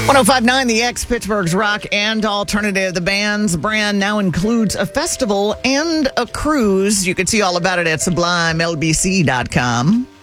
1059 The X, Pittsburgh's rock and alternative. The band's brand now includes a festival and a cruise. You can see all about it at sublimelbc.com.